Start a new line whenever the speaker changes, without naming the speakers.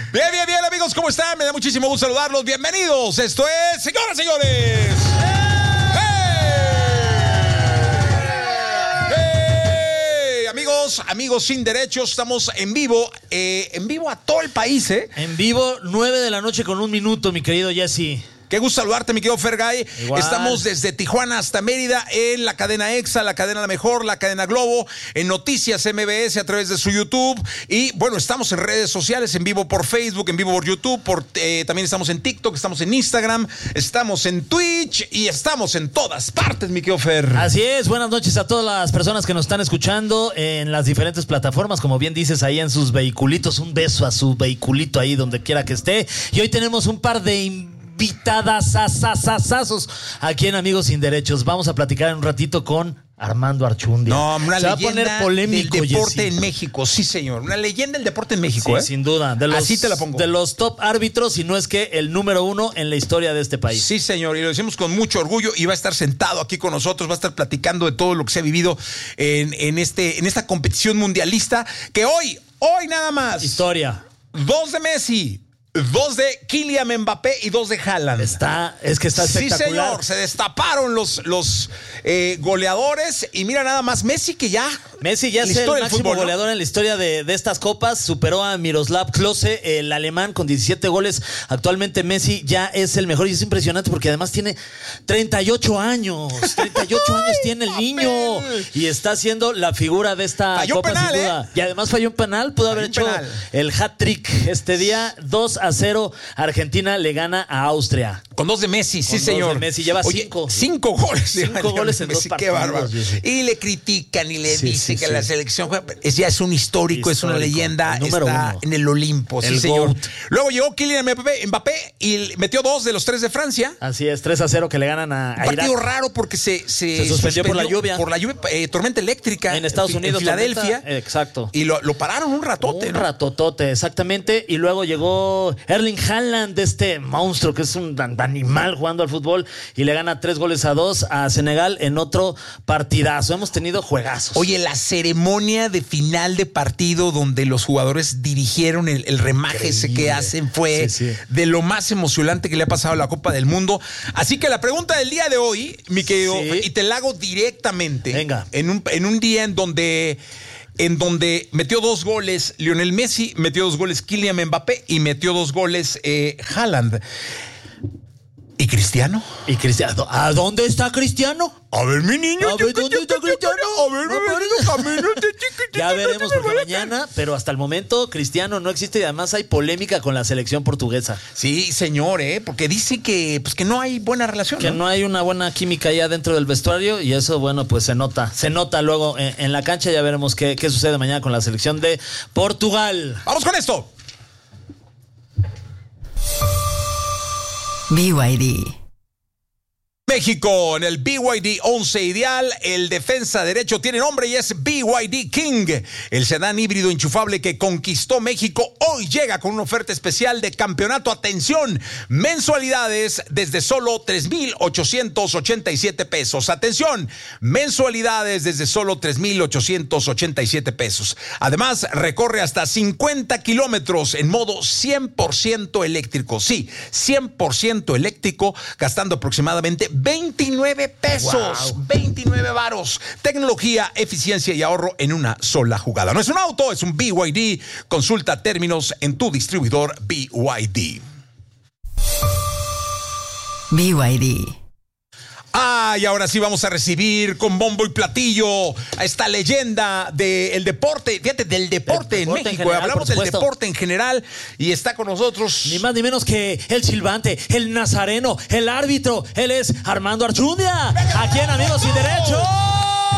Bien, amigos, ¿cómo están? Me da muchísimo gusto saludarlos. Bienvenidos. Esto es, señoras, señores. Amigos sin derechos, estamos en vivo a todo el país, ¿eh?
En vivo, 9 de la noche con 1 minuto, mi querido Jesse.
Qué gusto saludarte, mi querido Fergay.
Igual.
Estamos desde Tijuana hasta Mérida en la cadena EXA, la cadena La Mejor, la cadena Globo, en Noticias MBS a través de su YouTube. Y bueno, estamos en redes sociales, en vivo por Facebook, en vivo por YouTube, también estamos en TikTok, estamos en Instagram, estamos en Twitch y estamos en todas partes, mi querido Fer.
Así es, buenas noches a todas las personas que nos están escuchando en las diferentes plataformas, como bien dices, ahí en sus vehiculitos. Un beso a su vehiculito ahí donde quiera que esté. Y hoy tenemos un par de invitadas aquí en Amigos Sin Derechos. Vamos a platicar en un ratito con Armando Archundia.
No, una
Se va
leyenda
a poner polémico,
del deporte
Jessy.
en México, sí señor, una leyenda del deporte en México,
Sí, sin duda.
Así te la pongo.
De los top árbitros, si no es que el número 1 en la historia de este país.
Sí, señor, y lo decimos con mucho orgullo y va a estar sentado aquí con nosotros, va a estar platicando de todo lo que se ha vivido en esta competición mundialista, que hoy nada más.
Historia.
2 de Messi, 2 de Kylian Mbappé y 2 de Haaland.
Es que está espectacular.
Sí, señor, se destaparon los goleadores y mira nada más, Messi
es el máximo goleador en la historia de estas copas. Superó a Miroslav Klose, el alemán, con 17 goles. Actualmente Messi ya es el mejor y es impresionante porque además tiene 38 años. 38 años tiene el niño y está siendo la figura de esta copa, sin duda. Y además falló un penal, pudo haber hecho el hat-trick este día. 2-0, Argentina le gana a Austria.
Con 2 de Messi, sí,
Con
señor.
2 de Messi, lleva 5.
5 goles.
5 goles en
Messi,
2 partidos.
Qué bárbaro. Y le critican y le dicen que la selección juega. Ya es un histórico, es una leyenda.
El número
está
1
en el Olimpo,
el
sí, señor.
GOAT.
Luego llegó Kylian Mbappé y metió 2 de los 3 de Francia.
Así es, 3-0 que le ganan a Irak.
Partido raro porque se
suspendió por la lluvia.
Por la lluvia, tormenta eléctrica.
En Estados Unidos.
En Filadelfia.
Exacto.
Y lo pararon un ratote.
Un ratotote, exactamente. Y luego llegó Erling Haaland, este monstruo que es un animal jugando al fútbol, y le gana 3-2 a Senegal en otro partidazo. Hemos tenido juegazos.
Oye, la ceremonia de final de partido donde los jugadores dirigieron el remaje ese que hacen fue de lo más emocionante que le ha pasado a la Copa del Mundo. Así que la pregunta del día de hoy, mi querido, y te la hago directamente.
Venga.
En un día en donde metió 2 goles Lionel Messi, metió 2 goles Kylian Mbappé y metió 2 goles Haaland. ¿Y Cristiano?
¿A dónde está Cristiano?
A ver, mi niño.
A ver, ¿dónde está Cristiano?
A ver, camino.
Ya veremos porque mañana, pero hasta el momento Cristiano no existe y además hay polémica con la selección portuguesa.
Sí, señor, porque dice que no hay buena relación.
Que no hay una buena química ya dentro del vestuario y eso, bueno, pues se nota luego en la cancha. Ya veremos qué sucede mañana con la selección de Portugal.
Vamos con esto.
BYD.
México, en el BYD 11 ideal, el defensa derecho tiene nombre y es BYD King. El sedán híbrido enchufable que conquistó México hoy llega con una oferta especial de campeonato. Atención, mensualidades desde solo 3,887 pesos. Atención, mensualidades desde solo 3,887 pesos. Además, recorre hasta 50 kilómetros en modo 100% eléctrico. Sí, 100% eléctrico, gastando aproximadamente 29 pesos, wow. 29 varos. Tecnología, eficiencia y ahorro en una sola jugada. No es un auto, es un BYD. Consulta términos en tu distribuidor BYD.
BYD.
Y ahora sí vamos a recibir con bombo y platillo a esta leyenda del deporte, fíjate, del deporte en México.
General,
hablamos del deporte en general y está con nosotros
ni más ni menos que el silbante, el nazareno, el árbitro. Él es Armando Archundia, aquí en Amigos Sin Derechos.